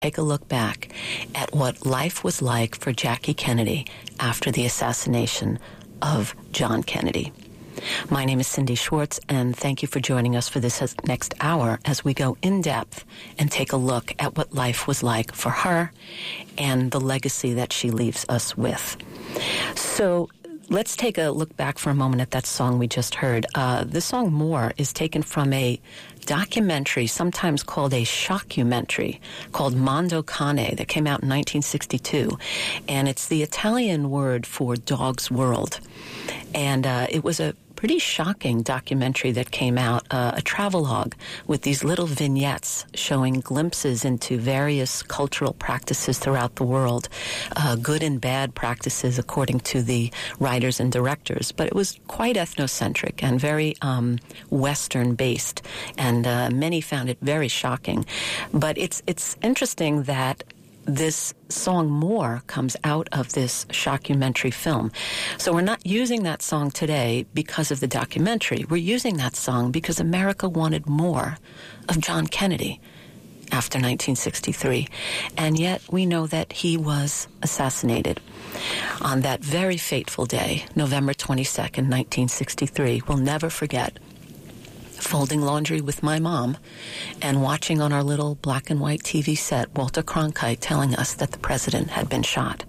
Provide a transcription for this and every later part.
take a look back at what life was like for Jackie Kennedy after the assassination of John Kennedy. My name is Cindy Schwartz, and thank you for joining us for this next hour as we go in depth and take a look at what life was like for her and the legacy that she leaves us with. So let's take a look back for a moment at that song we just heard. The song More is taken from a documentary, sometimes called a shockumentary, called Mondo Cane, that came out in 1962. And it's the Italian word for dog's world. And it was a pretty shocking documentary that came out, a travelogue with these little vignettes showing glimpses into various cultural practices throughout the world, good and bad practices according to the writers and directors. But it was quite ethnocentric and very Western-based, and many found it very shocking. But it's interesting that this song More comes out of this shockumentary film. So we're not using that song today because of the documentary. We're using that song because America wanted more of John Kennedy after 1963. And yet we know that he was assassinated on that very fateful day, November 22nd, 1963. We'll never forget folding laundry with my mom and watching on our little black and white TV set Walter Cronkite telling us that the president had been shot.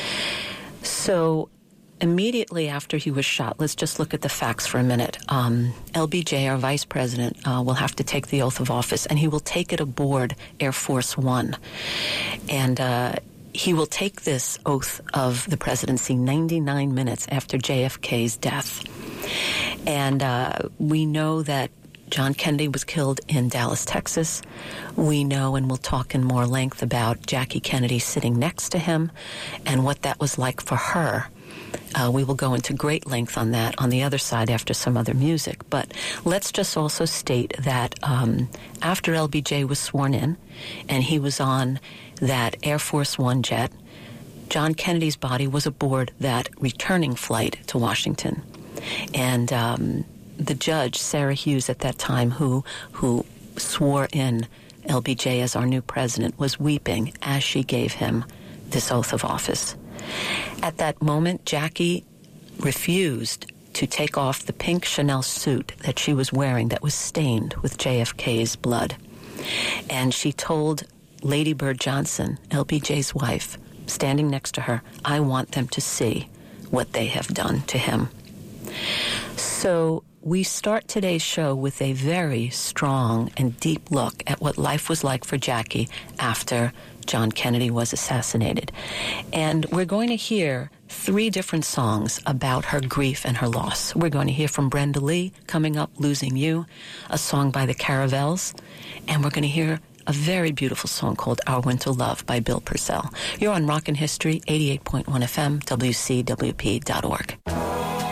So immediately after he was shot, let's just look at the facts for a minute. LBJ, our vice president, will have to take the oath of office, and he will take it aboard Air Force One. And he will take this oath of the presidency 99 minutes after JFK's death. And we know that John Kennedy was killed in Dallas, Texas. We know, and we'll talk in more length about Jackie Kennedy sitting next to him and what that was like for her. We will go into great length on that on the other side after some other music. But let's just also state that after LBJ was sworn in and he was on that Air Force One jet, John Kennedy's body was aboard that returning flight to Washington. And the judge, Sarah Hughes, at that time, who swore in LBJ as our new president, was weeping as she gave him this oath of office. At that moment, Jackie refused to take off the pink Chanel suit that she was wearing that was stained with JFK's blood. And she told Lady Bird Johnson, LBJ's wife, standing next to her, "I want them to see what they have done to him." So we start today's show with a very strong and deep look at what life was like for Jackie after John Kennedy was assassinated. And we're going to hear 3 different songs about her grief and her loss. We're going to hear from Brenda Lee, coming up, Losing You, a song by the Caravels, and we're going to hear a very beautiful song called Our Winter Love by Bill Purcell. You're on Rockin' History, 88.1 FM, WCWP.org.